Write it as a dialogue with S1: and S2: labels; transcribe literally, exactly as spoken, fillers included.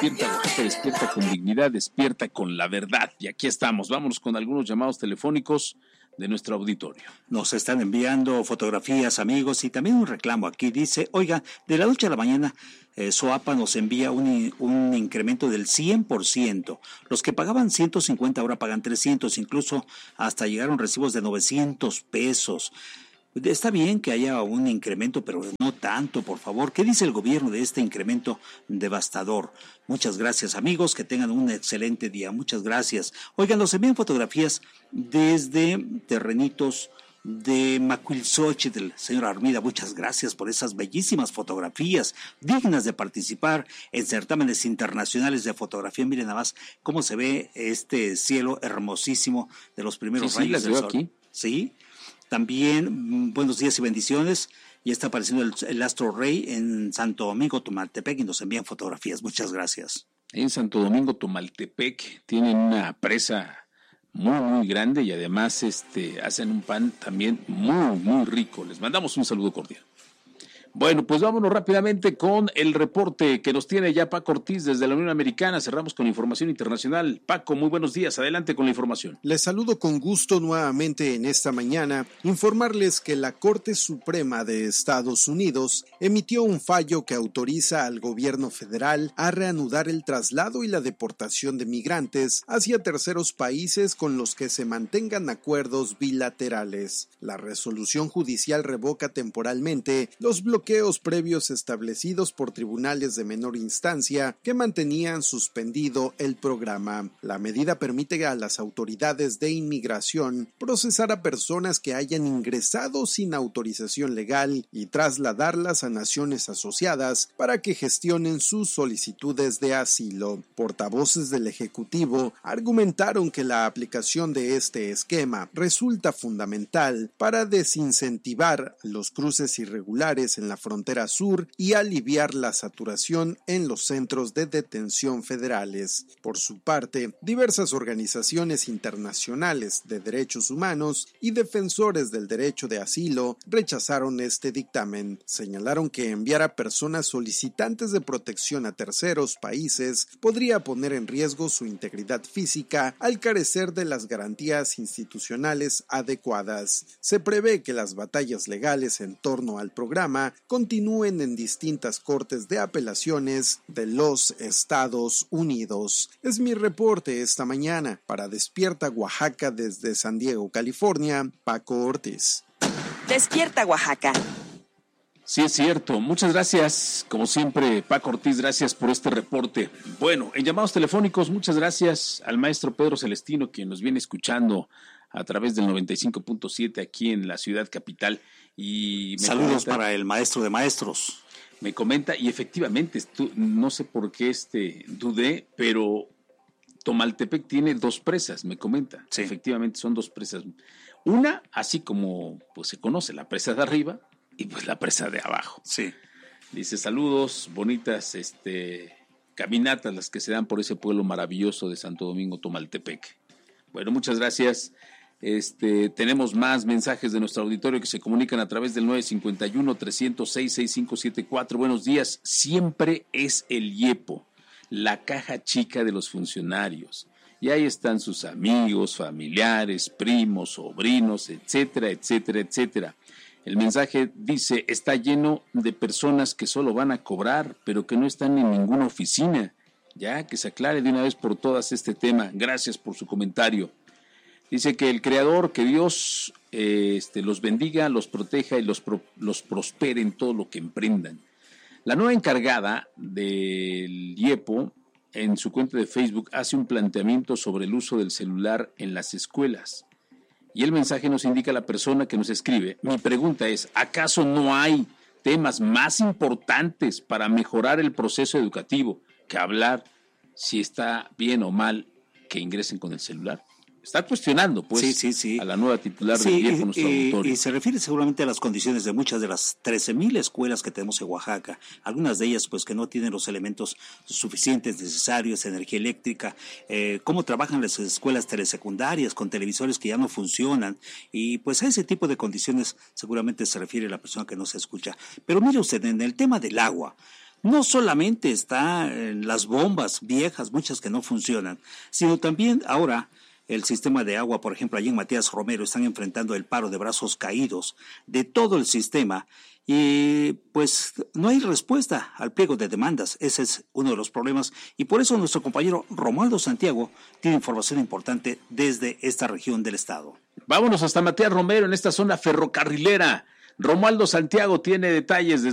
S1: Despierta, Oaxaca, despierta con dignidad, despierta con la verdad. Y aquí estamos, vámonos con algunos llamados telefónicos de nuestro auditorio.
S2: Nos están enviando fotografías, amigos, y también un reclamo aquí. Dice, oiga, de la noche a la mañana, eh, Soapa nos envía un, un incremento del cien por ciento. Los que pagaban ciento cincuenta ahora pagan trescientos, incluso hasta llegaron recibos de novecientos pesos. Está bien que haya un incremento, pero no tanto, por favor. ¿Qué dice el gobierno de este incremento devastador? Muchas gracias, amigos, que tengan un excelente día. Muchas gracias. Oigan, nos envían fotografías desde terrenitos de Macuilxóchitl. Señora Armida, muchas gracias por esas bellísimas fotografías, dignas de participar en certámenes internacionales de fotografía. Miren nada más cómo se ve este cielo hermosísimo de los primeros
S1: sí,
S2: rayos
S1: sí, las
S2: del
S1: veo
S2: sol.
S1: Aquí.
S2: Sí. También buenos días y bendiciones. Ya está apareciendo el, el Astro Rey en Santo Domingo, Tomaltepec, y nos envían fotografías. Muchas gracias.
S1: En Santo Domingo, Tomaltepec, tienen una presa muy, muy grande y además este, hacen un pan también muy, muy rico. Les mandamos un saludo cordial. Bueno, pues vámonos rápidamente con el reporte que nos tiene ya Paco Ortiz desde la Unión Americana. Cerramos con información internacional. Paco, muy buenos días. Adelante con la información.
S3: Les saludo con gusto nuevamente en esta mañana. Informarles que la Corte Suprema de Estados Unidos emitió un fallo que autoriza al gobierno federal a reanudar el traslado y la deportación de migrantes hacia terceros países con los que se mantengan acuerdos bilaterales. La resolución judicial revoca temporalmente los bloqueos bloqueos previos establecidos por tribunales de menor instancia que mantenían suspendido el programa. La medida permite a las autoridades de inmigración procesar a personas que hayan ingresado sin autorización legal y trasladarlas a naciones asociadas para que gestionen sus solicitudes de asilo. Portavoces del Ejecutivo argumentaron que la aplicación de este esquema resulta fundamental para desincentivar los cruces irregulares en la frontera sur y aliviar la saturación en los centros de detención federales. Por su parte, diversas organizaciones internacionales de derechos humanos y defensores del derecho de asilo rechazaron este dictamen. Señalaron que enviar a personas solicitantes de protección a terceros países podría poner en riesgo su integridad física al carecer de las garantías institucionales adecuadas. Se prevé que las batallas legales en torno al programa continúen en distintas cortes de apelaciones de los Estados Unidos. Es mi reporte esta mañana. Para Despierta Oaxaca desde San Diego, California, Paco Ortiz.
S4: Despierta Oaxaca.
S1: Sí, es cierto. Muchas gracias. Como siempre, Paco Ortiz, gracias por este reporte. Bueno, en llamados telefónicos, muchas gracias al maestro Pedro Celestino, quien nos viene escuchando a través del noventa y cinco punto siete aquí en la ciudad capital. Y
S2: saludos
S1: comenta,
S2: para el maestro de maestros.
S1: Me comenta, y efectivamente, estu, no sé por qué este dudé, pero Tomaltepec tiene dos presas, me comenta. Sí. Efectivamente son dos presas. Una, así como pues se conoce, la presa de arriba y pues la presa de abajo.
S2: Sí.
S1: Dice, saludos, bonitas este, caminatas las que se dan por ese pueblo maravilloso de Santo Domingo, Tomaltepec. Bueno, muchas gracias. Este, tenemos más mensajes de nuestro auditorio que se comunican a través del nueve cinco uno, tres cero seis, seis cinco siete cuatro. Buenos días. Siempre es el IEPO, la caja chica de los funcionarios. Y ahí están sus amigos, familiares, primos, sobrinos, etcétera, etcétera, etcétera. El mensaje dice, está lleno de personas que solo van a cobrar, pero que no están en ninguna oficina. Ya, que se aclare de una vez por todas este tema. Gracias por su comentario. Dice que el Creador, que Dios eh, este, los bendiga, los proteja y los, pro, los prospere en todo lo que emprendan. La nueva encargada del IEPO, en su cuenta de Facebook, hace un planteamiento sobre el uso del celular en las escuelas. Y el mensaje nos indica a la persona que nos escribe. Mi pregunta es, ¿acaso no hay temas más importantes para mejorar el proceso educativo que hablar si está bien o mal que ingresen con el celular? Está cuestionando, pues,
S2: sí, sí, sí.
S1: a la nueva titular
S2: sí,
S1: del IEPO, nuestro
S2: y,
S1: auditorio.
S2: Y se refiere seguramente a las condiciones de muchas de las trece mil escuelas que tenemos en Oaxaca. Algunas de ellas, pues, que no tienen los elementos suficientes, necesarios, energía eléctrica. Eh, cómo trabajan las escuelas telesecundarias con televisores que ya no funcionan. Y, pues, a ese tipo de condiciones seguramente se refiere la persona que no se escucha. Pero mire usted, en el tema del agua, No solamente está en las bombas viejas, muchas que no funcionan, sino también ahora el sistema de agua, por ejemplo, allí en Matías Romero están enfrentando el paro de brazos caídos de todo el sistema y pues no hay respuesta al pliego de demandas. Ese es uno de los problemas y por eso nuestro compañero Romualdo Santiago tiene información importante desde esta región del estado.
S1: Vámonos hasta Matías Romero en esta zona ferrocarrilera. Romualdo Santiago tiene detalles desde